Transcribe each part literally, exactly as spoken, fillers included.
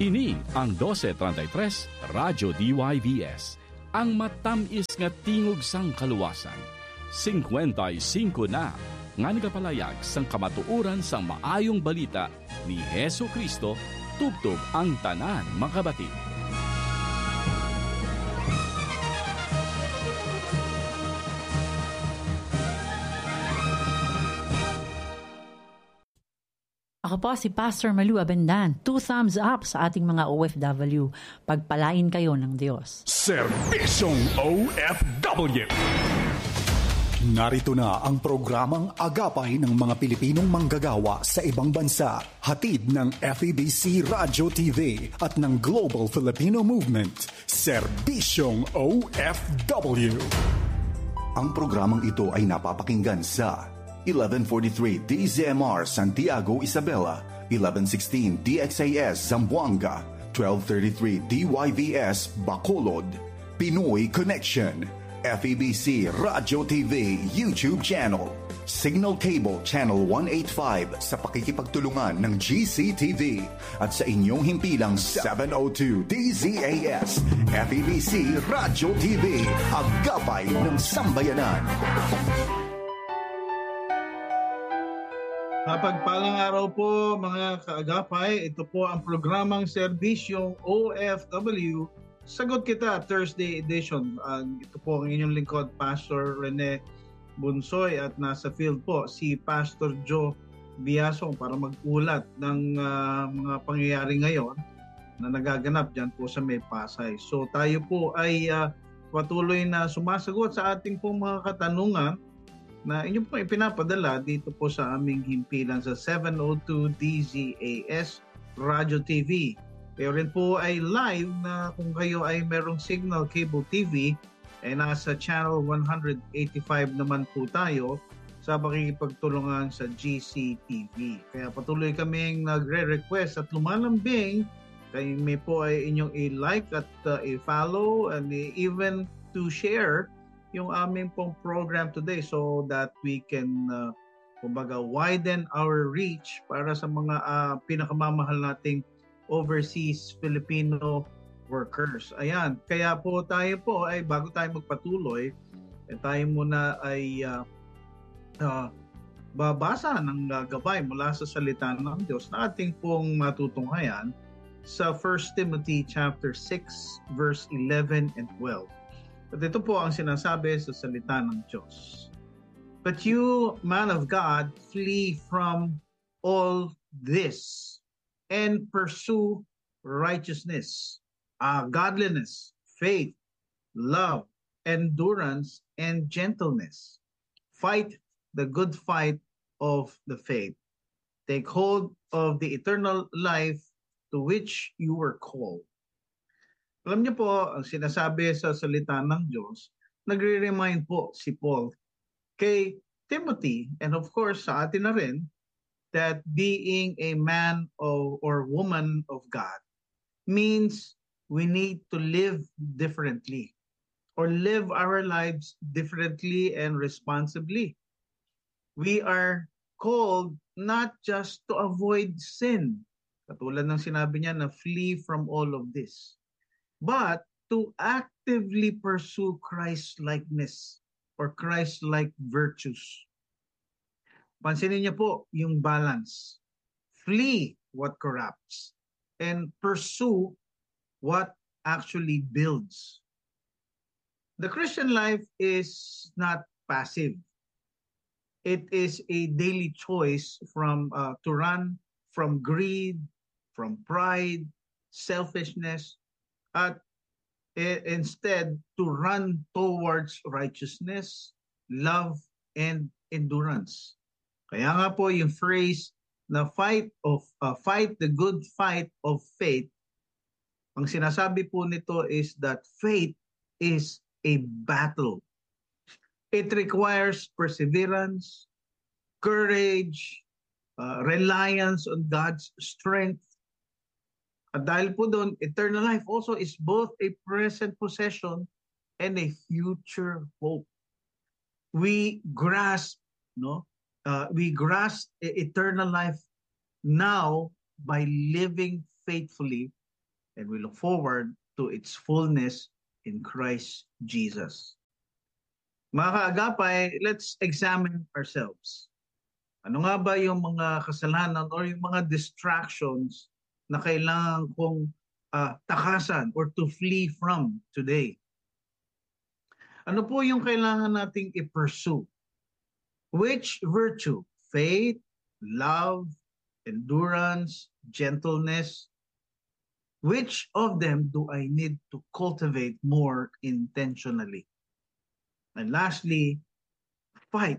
Ini ang twelve thirty-three Radyo D Y V S, ang matamis nga tingog sang kaluwasan. fifty-five na nga nagapalayag sang kamatuoran sang maayong balita ni Hesu Kristo tubtob ang tanan makabati. Ako po si Pastor Malu Abendan. Two thumbs up sa ating mga O F W. Pagpalain kayo ng Diyos. Serbisyong O F W. Narito na ang programang Agapay ng mga Pilipinong manggagawa sa ibang bansa. Hatid ng F E B C Radio T V at ng Global Filipino Movement. Serbisyong O F W. Ang programang ito ay napapakinggan sa eleven forty-three D Z M R Santiago, Isabela, eleven sixteen D X A S Zamboanga, twelve thirty-three D Y V S Bacolod, Pinoy Connection, F E B C Radio T V YouTube channel, Signal Cable Channel one eighty-five sa pakikipagtulungan ng G C T V at sa inyong himpilang seven oh two D Z A S F E B C Radio T V, Agapay ng Sambayanan. Mapagpalang araw po mga kaagapay. Ito po ang programang Serbisyong O F W. Sagot Kita Thursday edition. Uh, ito po ang inyong lingkod, Pastor Rene Bunsoy, at nasa field po si Pastor Joe Biasong para mag-ulat ng uh, mga pangyayari ngayon na nagaganap dyan po sa May Pasay. So tayo po ay uh, patuloy na sumasagot sa ating pong mga katanungan na inyong po ipinapadala dito po sa aming himpilan sa seven oh two D Z A S Radio T V. Kayo rin po ay live na kung kayo ay merong Signal Cable T V, ay nasa channel one eighty-five naman po tayo sa pakikipagtulungan sa G C T V. Kaya patuloy kaming nagre-request at lumalambing kayo may po ay inyong i-like at uh, i-follow and even to share yung aming pong program today so that we can uh, kumbaga widen our reach para sa mga uh, pinakamamahal nating overseas Filipino workers. Ayan, kaya po tayo po ay bago tayo magpatuloy, eh, tayo muna ay uh, uh, babasa ng uh, gabay mula sa salita ng Diyos na ating pong matutunghayan sa First Timothy chapter six verse eleven and twelve. At ito po ang sinasabi sa salita ng Diyos. But you, man of God, flee from all this and pursue righteousness, uh, godliness, faith, love, endurance, and gentleness. Fight the good fight of the faith. Take hold of the eternal life to which you were called. Alam niyo po, ang sinasabi sa salita ng Diyos, nagre-remind po si Paul kay Timothy, and of course sa atin na rin, that being a man of, or woman of God means we need to live differently or live our lives differently and responsibly. We are called not just to avoid sin, katulad ng sinabi niya na flee from all of this, but to actively pursue Christ-likeness or Christ-like virtues. Pansinin niyo po yung balance. Flee what corrupts and pursue what actually builds. The Christian life is not passive. It is a daily choice from uh, to run from greed, from pride, selfishness, at eh, instead to run towards righteousness, love, and endurance. Kaya nga po yung phrase na fight of uh, fight the good fight of faith, ang sinasabi po nito is that faith is a battle. It requires perseverance, courage, uh, reliance on God's strength. At dahil po doon, eternal life also is both a present possession and a future hope. We grasp, no? Uh, we grasp eternal life now by living faithfully and we look forward to its fullness in Christ Jesus. Mga kaagapay, let's examine ourselves. Ano nga ba yung mga kasalanan or yung mga distractions na kailangan kong uh, takasan or to flee from today? Ano po yung kailangan nating i-pursue? Which virtue? Faith, love, endurance, gentleness. Which of them do I need to cultivate more intentionally? And lastly, fight.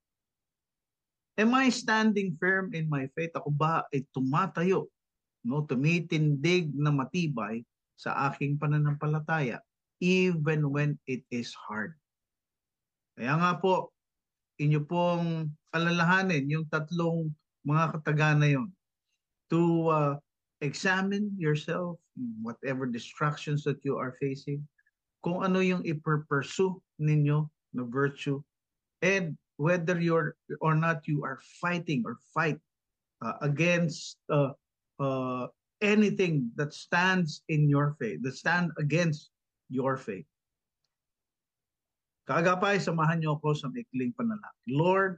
Am I standing firm in my faith? Ako ba ay tumatayo, no, tumitindig na matibay sa aking pananampalataya even when it is hard? Kaya nga po, inyo pong alalahanin yung tatlong mga kataga na yun. To uh, examine yourself, whatever distractions that you are facing, kung ano yung i-pursue ninyo na virtue, and whether you're or not you are fighting or fight uh, against uh, uh, anything that stands in your faith, that stand against your faith. Kaagapay, samahan niyo ako sa maikling panalangin. Lord,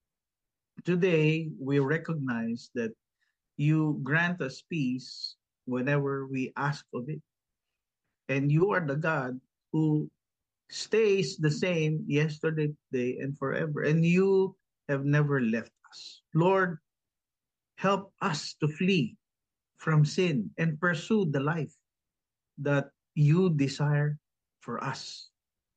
today we recognize that you grant us peace whenever we ask of it. And you are the God who stays the same yesterday, today, and forever. And you have never left us. Lord, help us to flee from sin and pursue the life that you desire for us.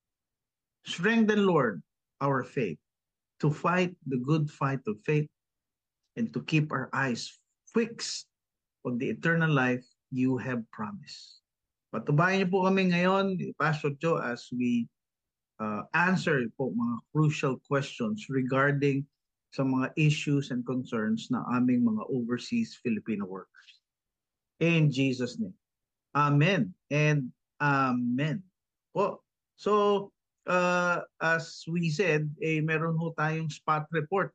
Strengthen, Lord, our faith to fight the good fight of faith and to keep our eyes fixed on the eternal life you have promised. Patubayan niyo po kami ngayon, Pastor Joe, as we uh, answer po mga crucial questions regarding sa mga issues and concerns na aming mga overseas Filipino workers. In Jesus' name. Amen and amen. Po. So, uh, as we said, eh, meron ho tayong spot report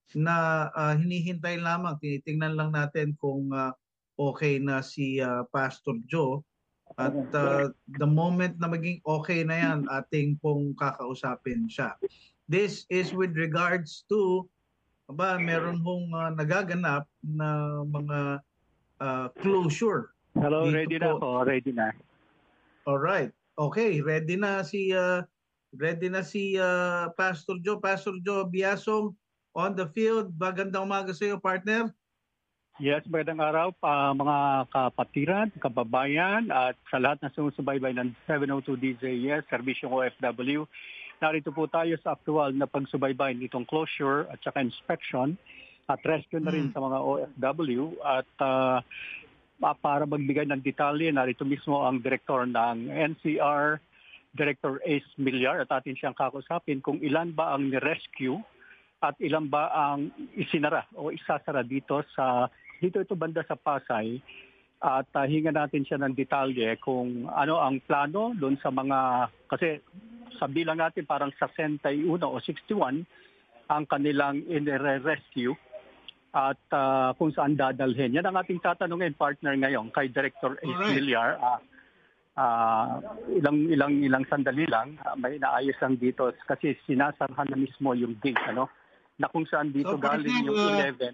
na uh, hinihintay lamang, tinitingnan lang natin kung uh, okay na si uh, Pastor Joe. At uh, the moment na maging okay na yan, ating pong kakausapin siya. This is with regards to, ba, meron hong uh, nagaganap na mga uh, closure. Hello, dito ready po. na ako, ready na. Alright, okay, ready na si uh, ready na si uh, Pastor Joe. Pastor Joe Biasong on the field. Magandang umaga sa iyo, partner. Yes, magandang araw pa mga kapatiran, kababayan at sa lahat na sumusubaybay ng seven oh two D Z S, Serbisyong O F W. Narito po tayo sa aktual na pagsubaybay nitong closure at saka inspection at rescue na rin hmm. sa mga O F W. At uh, para magbigay ng detalye, narito mismo ang direktor ng N C R, Director Ace Millar, at atin siyang kakusapin kung ilan ba ang ni-rescue at ilan ba ang isinara o isasara dito sa dito ito banda sa Pasay, at uh, hinga natin siya ng detalye kung ano ang plano doon sa mga, kasi sa bilang natin parang sixty-one o sixty-one ang kanilang in-rescue at uh, kung saan dadalhin. Yan ang ating tatanungin, partner, ngayon kay Director Ace Millar. Uh, uh, ilang ilang ilang sandali lang, uh, may naayos lang dito kasi sinasarhan na mismo yung gate, ano, na kung saan dito so, galing partner, yung eleven.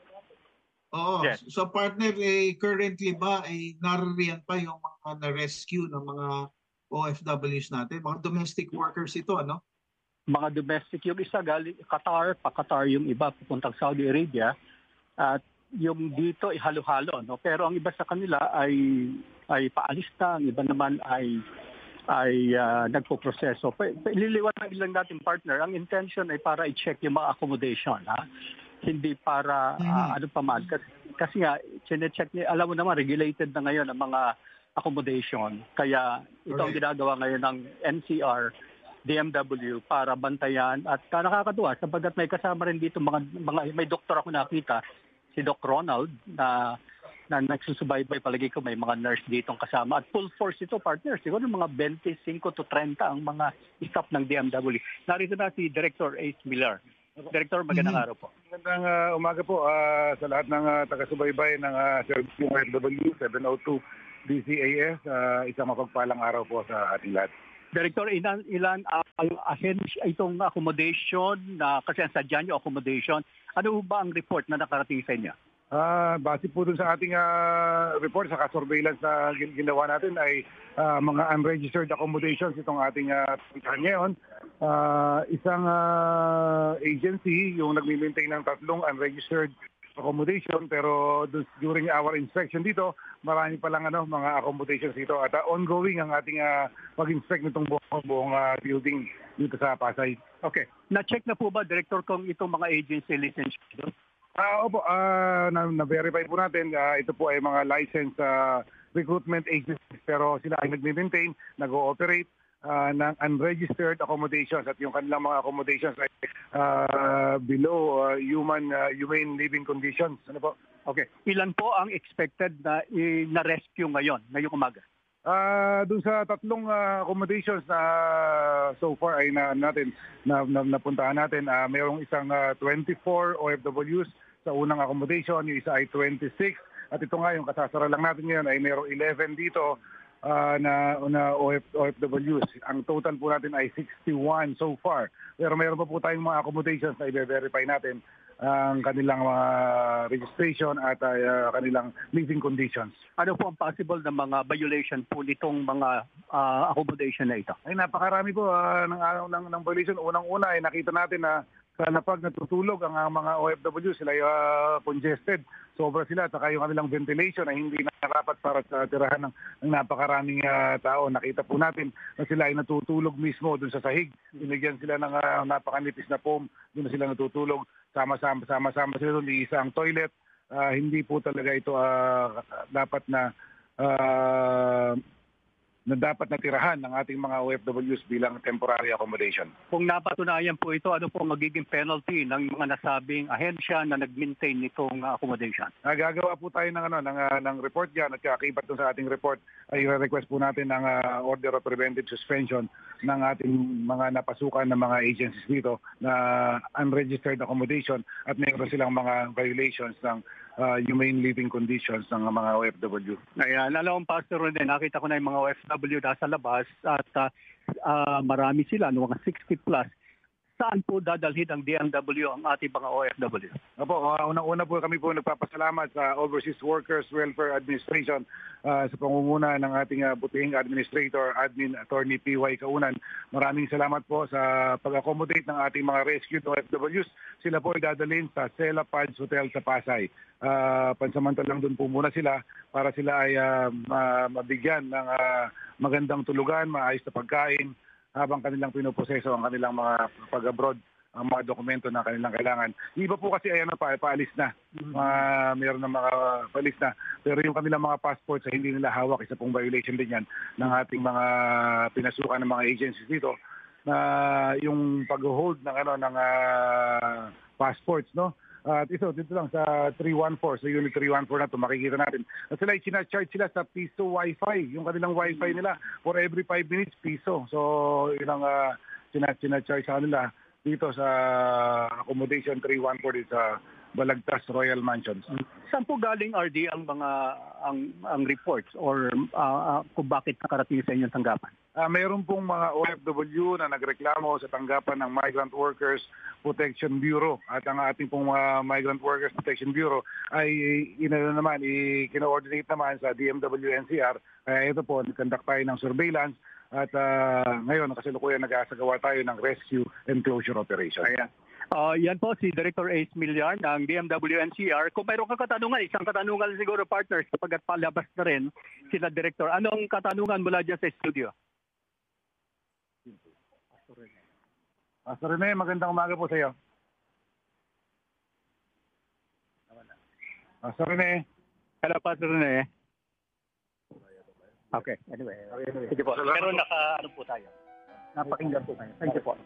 Oo. Yes. So partner, eh, currently ba ay eh, naririyan pa yung mga na-rescue ng mga O F Ws natin? Mga domestic workers ito, ano? Mga domestic. Yung isa galing Qatar, pa Qatar yung iba pupuntang Saudi Arabia. At yung dito ay halo-halo, no? Pero ang iba sa kanila ay ay paalis na, ang iba naman ay ay uh, nagpo-proseso. Liliwanag lang natin, partner, ang intention ay para i-check yung mga accommodation, ha? Hindi para uh, mm-hmm. ano pa man. Kasi, kasi nga, sine-check niya, alam mo naman, regulated na ngayon ang mga accommodation. Kaya ito okay. ang ginagawa ngayon ng N C R, D M W para bantayan. At uh, nakakatuwa, sapagkat may kasama rin dito, mga, mga, may doktor ako nakita, si Doc Ronald, na na nagsusubaybay, palagi ko may mga nurse ditong kasama. At full force ito, partner. Siguro mga twenty-five to thirty ang mga staff ng D M W. Narito na si Director Ace Millar. Director, magandang mm-hmm. araw po. Magandang uh, umaga po uh, sa lahat ng uh, taga-subaybay ng uh, Serbisyong O F W seven oh two D D C A S. Uh, isang mapagpalang araw po sa ating lahat. Director, ilan, ilan ang ahensya itong accommodation na kasi ang sadya nyo accommodation. Ano ba ang report na nakarating sa inyo? Uh, base po dun sa ating uh, report sa surveillance na ginawa natin ay uh, mga unregistered accommodations itong ating uh, ngayon. Uh, isang uh, agency yung nagmi-maintain ng tatlong unregistered accommodation pero during our inspection dito marami pa lang ano mga accommodations dito at uh, ongoing ang ating uh, pag-inspect nitong buong, buong uh, building dito sa Pasay. Okay. Na-check na po ba, Director, kung itong mga agency license dito? Ah, uh, opo, uh, na, na-verify po natin uh, ito po ay mga licensed uh, recruitment agencies pero sila ay nagme-maintain, nag-ooperate Uh, ng unregistered accommodations at yung kanilang mga accommodations ay uh, below uh, human uh, humane living conditions. Ano po? Okay. Ilan po ang expected na na-rescue ngayon, ngayong umaga? Uh, doon sa tatlong uh, accommodations na uh, so far ay na natin na, na napuntahan natin, uh, mayroong isang uh, twenty-four O F Ws sa unang accommodation, yung isa ay twenty-six at ito nga yung kasasara lang natin ngayon ay mayroong eleven dito. Uh, na, na O F, O F Ws. Ang total po natin ay sixty-one so far. Pero mayroon pa po tayong mga accommodations na i-verify natin ang kanilang mga registration at uh, kanilang living conditions. Ano po ang possible na mga violation po nitong mga uh, accommodation na ito? Ay napakarami po uh, ng, ng, ng violation. Unang-una ay nakita natin na na pag natutulog ang mga O F W, sila uh, congested. Sobra sila. At saka yung kanilang ventilation ay hindi na rapat para sa tirahan ng, ng napakaraming uh, tao. Nakita po natin na sila ay natutulog mismo dun sa sahig. Binigyan sila ng uh, napakanipis na foam. Doon na sila natutulog. Sama-sama, sama-sama sila doon. Iisa ang toilet. Uh, hindi po talaga ito uh, dapat na uh, na dapat natirahan ng ating mga O F Ws bilang temporary accommodation. Kung napatunayan po ito, ano po magiging penalty ng mga nasabing ahensya na nag-maintain nitong accommodation? Uh, gagawa po tayo ng, ano, ng, uh, ng report dyan at kakibat sa ating report ay request po natin ng uh, order of preventive suspension ng ating mga napasukan ng mga agencies dito na unregistered accommodation at mayroon silang mga violations ng uh, humane living conditions ng mga O F W. Ayan, alam mo, Pastor Rene, nakita ko na yung mga O F W nasa labas at uh, uh, marami sila, no, mga sixty plus. Saan po dadalhin ang D M W ang ating mga O F W? Opo, uh, unang-una po kami po nagpapasalamat sa Overseas Workers Welfare Administration uh, sa pangunguna ng ating uh, butihing administrator, Admin Attorney P Y Kaunan. Maraming salamat po sa pag-accommodate ng ating mga rescued O F Ws. Sila po ay dadalhin sa Cela Pads Hotel sa Pasay. Uh, pansamantalang doon po muna sila para sila ay uh, mabigyan ng uh, magandang tulugan, maayos na pagkain, habang kanilang pinoproseso ang kanilang mga pag-abroad, ang mga dokumento na kanilang kailangan. Iba po kasi ay ano pa, paalis na. Uh, mayroon na mga paalis na. Pero yung kanilang mga passports ay hindi nila hawak. Isa pong violation din yan ng ating mga pinasukan ng mga agencies dito na yung pag-hold ng ano ng uh, passports, no? At uh, ito, dito lang sa three one four, sa unit three one four na ito, makikita natin. At sila, sinacharge sila sa piso wifi. Yung kanilang wifi nila, for every five minutes, piso. So, ilang uh, sinacharge sa kanila dito sa accommodation three one four dito sa Balagtas Royal Mansions. Saan po galing, R D, ang mga ang, ang reports or uh, uh, kung bakit nakarating sa inyong tanggapan? Uh, mayroon pong mga O F W na nagreklamo sa tanggapan ng Migrant Workers Protection Bureau. At ang ating pong mga Migrant Workers Protection Bureau ay inano naman, i-coordinate naman sa D M W N C R. Kaya ito po, nag-conduct tayo ng surveillance. At uh, ngayon, kasalukuyan nag-asagawa tayo ng rescue and closure operation. Ayan. Uh, yan po si Director Ace Millar ng D M W N C R. Kung mayroon kang katanungan, isang katanungan siguro, partners, kapag palabas na rin sila Director. Anong katanungan mula dyan sa studio? Pastor Rene, magandang umaga po sa iyo. Pastor Rene. Hello, Pastor Rene. Okay, anyway. Sige po. Pero naka, ano po tayo? Napakinggan po tayo. Thank you po.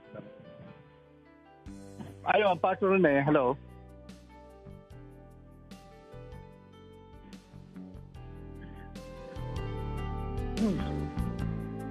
Ayun, Pastor Rene, hello. Hmm.